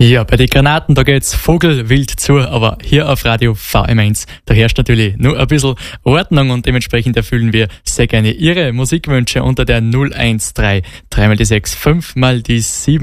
Ja, bei den Granaten, da geht's vogelwild zu, aber hier auf Radio VM1, da herrscht natürlich nur ein bisschen Ordnung und dementsprechend erfüllen wir sehr gerne Ihre Musikwünsche unter der 013 3 mal die 6 5 mal die 7.